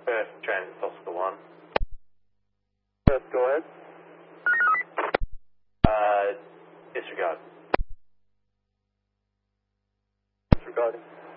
First Transit Oscar 1. Yes, go ahead. Disregard. Disregarding.